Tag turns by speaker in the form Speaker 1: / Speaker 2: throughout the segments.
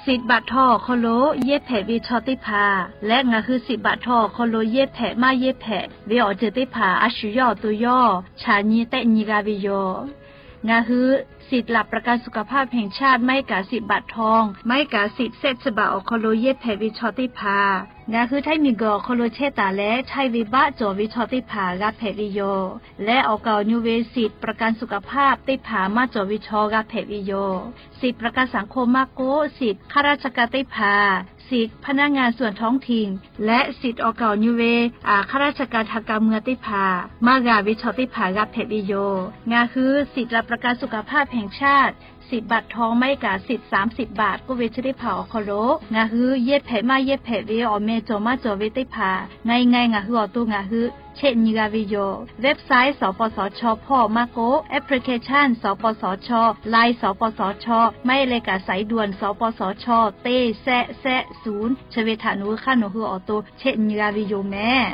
Speaker 1: สิบบาททอโคโลเย็ดแผ่วิชอติพาและงาคือสิบบาททอโคโลเย็ดแผ่มาเย็ดแผ่วิออเจติพาอาชุยอตุยอชานีเตนิกาวิโยงาคือสิทธิ์หลับประกันสุขภาพแห่งชาติไม่กาสิบบาททองไม่กาสิทธิ์เซตสบาอโคโลเย็ดแผ่วิชอติพางาคือไทมีกอโคโลเชตาและใช้วิบะจอวิชอติพากาแผ่วิโยและออกานิเวสิทธิ์ประกันสุขภาพติพามาจอวิชอกาแผ่วิโยสิทธิ์ประกันสังคมมาโกสิทธิ์ข้าราชการติพาสิทธิพนักงานส่วนท้องถิ่นและสิทธิออกเก่านิเวข้าราชการทางการเมืองติพามากาวิชอติพากับเพวิโยงาคือสิทธิรับประกันสุขภาพแห่งชาติสิบบาททองไม่กาสิทธิ์30 บาทก็เวชได้ผ่าอคโลงาคือเย็ดแผมาเย็ดแผเวอเมจอมาจอเวติพาไงงาคืออตัวงาคือเช่นนิกาวิโยเว็บไซต์สปสชพ่อมาโกแอปพลิเคชันสปสชไลน์สปสชไม่เลกาสายด่วนสปสชเต้แซะ0ชเวทานุค่าหนูคืออตัวเช่นนิกาวิโยแม่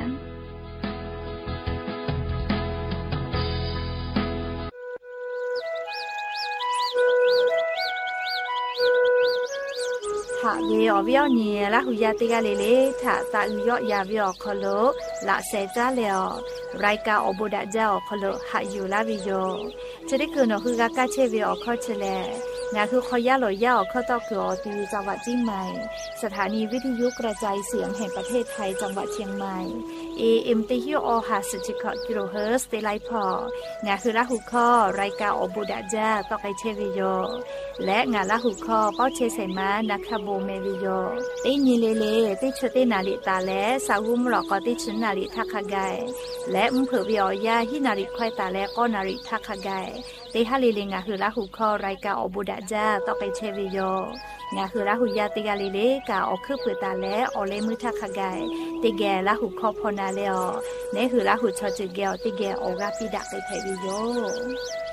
Speaker 1: ถ้าเวอวิอเนี่ยละหุยาติกาเลถ้าตาอุยอยาวิอคโลละเซจ้าเลอรายการอบุดาเจ้าคโลหาอยู่ลาวิโยจะได้คือนคือกากาเชวิอข้อเชลงาคือขอยาลอยาข้อตอกอตีจังหวัดเชียงใหม่สถานีวิทยุกระจายเสียงแห่งประเทศไทยจังหวัดเชียงใหม่ AM ติฮิโอ50 กิโลเฮิรตซ์เตไลพองาคือละหุข้อรายการอบุดาเจ้าตอกไอเชวิโยและงาละหุข้อเป้าเชเสมานักขโบเมวิโยติญีเลติชตินาลิตาและสาวุมหลอกกติชนาลิทักขะไกและมเผวิอยาหินาลิควายตาและก็นาลิทักขะไกติฮาลิเลงาคือละหุข้อรายการอบุดาเจ้าตอกไอเชวิโยงาคือละหุยาติกาเลกาออกคือเปตาและออเลมือทักขะไกติแกละหุข้อพอนาเลอเนคือละหุชอจิแกติแกออกาปิดะไปเทวิโย